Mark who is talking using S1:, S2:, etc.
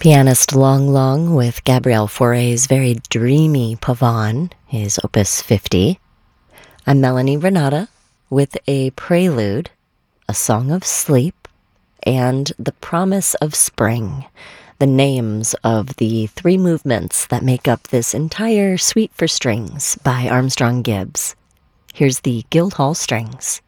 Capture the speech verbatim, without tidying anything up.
S1: pianist Long Long with Gabriel Fauré's very dreamy Pavane, his Opus fifty. I'm Melanie Renata with a prelude, a song of sleep, and the promise of spring, the names of the three movements that make up this entire Suite for Strings by Armstrong Gibbs. Here's the Guildhall Strings.